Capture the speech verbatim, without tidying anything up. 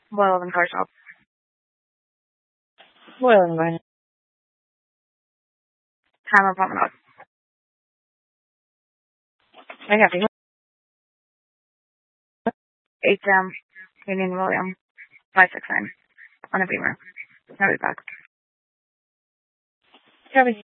Boyle and car shop. Boyle and Garden. Hammer Promenade. I got you. H M. Union William. five six nine. On a Beamer. I'll be back. Copy.